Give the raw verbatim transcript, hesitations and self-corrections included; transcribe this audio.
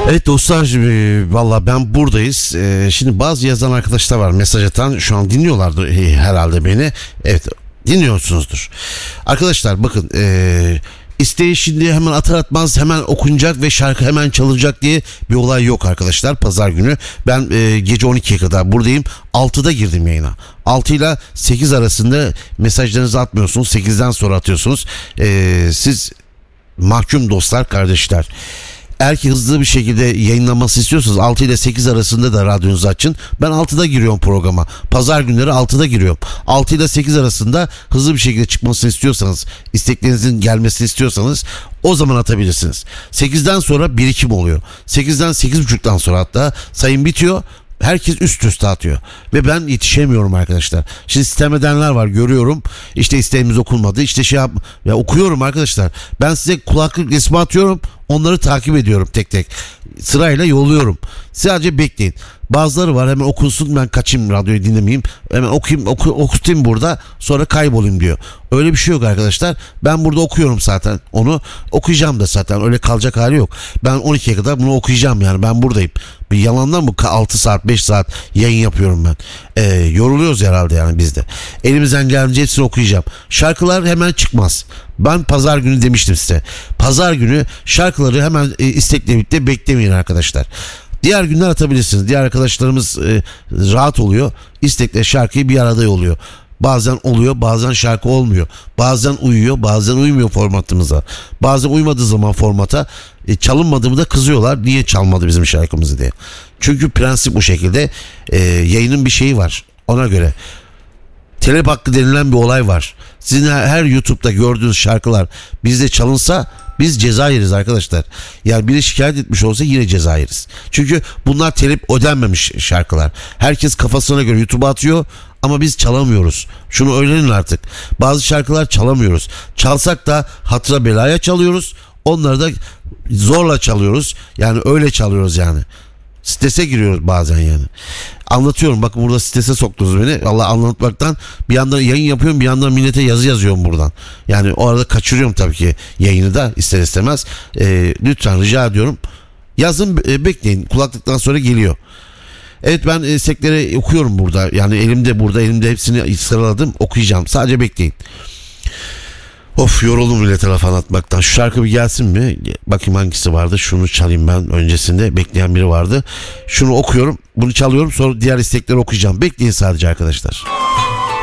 Evet dostlar, e, valla ben buradayız. E, şimdi bazı yazan arkadaşlar var, mesaj atan, şu an dinliyorlardı e, herhalde beni. Evet, dinliyorsunuzdur. Arkadaşlar bakın, e, isteği şimdi hemen atar atmaz hemen okunacak ve şarkı hemen çalınacak diye bir olay yok arkadaşlar. Pazar günü ben e, gece on ikiye kadar buradayım. altıda girdim yayına. altı ile sekiz arasında mesajlarınızı atmıyorsunuz. sekizden sonra atıyorsunuz. E, siz mahkum dostlar, kardeşler. Eğer ki hızlı bir şekilde yayınlanması istiyorsanız altı ile sekiz arasında da radyonuzu açın. Ben altıda giriyorum programa. Pazar günleri altıda giriyorum. altı ile sekiz arasında hızlı bir şekilde çıkmasını istiyorsanız, isteklerinizin gelmesini istiyorsanız o zaman atabilirsiniz. sekizden sonra birikim oluyor. sekizden sekiz buçuktan sonra hatta sayım bitiyor. Herkes üst üste atıyor. Ve ben yetişemiyorum arkadaşlar. Şimdi sistem edenler var, görüyorum. İşte isteğimiz okunmadı. İşte şey yap... Ya okuyorum arkadaşlar. Ben size kulaklık resmi atıyorum. Onları takip ediyorum tek tek. Sırayla yolluyorum. Sadece bekleyin. Bazıları var, hemen okunsun ben kaçayım, radyoyu dinlemeyeyim. Hemen okuyayım, oku, okutayım burada, sonra kaybolayım diyor. Öyle bir şey yok arkadaşlar. Ben burada okuyorum zaten onu. Okuyacağım da zaten, öyle kalacak hali yok. Ben on ikiye kadar bunu okuyacağım, yani ben buradayım. Bir yalandan mı altı saat beş saat yayın yapıyorum ben. Ee, yoruluyoruz herhalde yani biz de. Elimizden gelince hepsini okuyacağım. Şarkılar hemen çıkmaz. Ben pazar günü demiştim size. Pazar günü şarkıları hemen e, istekle birlikte beklemeyin arkadaşlar. Diğer günler atabilirsiniz. Diğer arkadaşlarımız e, rahat oluyor. İstekle şarkıyı bir arada yolluyor. Bazen oluyor, bazen şarkı olmuyor. Bazen uyuyor, bazen uymuyor formatımıza. Bazen uymadığı zaman formata e, çalınmadığımı da kızıyorlar. Niye çalmadı bizim şarkımızı diye. Çünkü prensip bu şekilde. E, yayının bir şeyi var. Ona göre. Telep hakkı denilen bir olay var. Sizin her YouTube'da gördüğünüz şarkılar bizde çalınsa biz ceza yeriz arkadaşlar. Yani biri şikayet etmiş olsa yine ceza yeriz. Çünkü bunlar telep ödenmemiş şarkılar. Herkes kafasına göre YouTube'a atıyor ama biz çalamıyoruz. Şunu öğrenin artık. Bazı şarkılar çalamıyoruz. Çalsak da hatıra belaya çalıyoruz. Onları da zorla çalıyoruz. Yani öyle çalıyoruz yani. Strese giriyoruz bazen yani. Anlatıyorum, bakın burada strese soktunuz beni. Allah, anlatmaktan bir yandan yayın yapıyorum, bir yandan millete yazı yazıyorum buradan. Yani o arada kaçırıyorum tabii ki yayını da ister istemez. Ee, lütfen rica ediyorum. Yazın, e, bekleyin. Kulaklıktan sonra geliyor. Evet, ben istekleri okuyorum burada. Yani elimde burada elimde hepsini sıraladım, okuyacağım. Sadece bekleyin. Of, yoruldum bile telefon atmaktan. Şu şarkı bir gelsin mi? Bakayım hangisi vardı. Şunu çalayım ben. Öncesinde bekleyen biri vardı. Şunu okuyorum. Bunu çalıyorum. Sonra diğer istekleri okuyacağım. Bekleyin sadece arkadaşlar.